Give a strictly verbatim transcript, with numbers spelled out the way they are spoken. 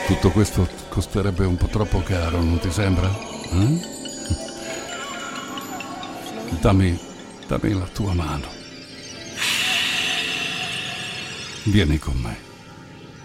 Tutto questo costerebbe un po' troppo caro, non ti sembra? Eh? Dammi, dammi la tua mano. Vieni con me.